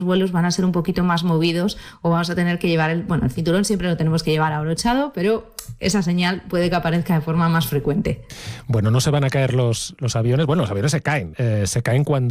vuelos van a ser un poquito más movidos o vamos a tener que llevar el cinturón siempre lo tenemos que llevar abrochado, pero esa señal puede que aparezca de forma más frecuente. Bueno, no se van a caer los aviones. Bueno, los aviones se caen cuando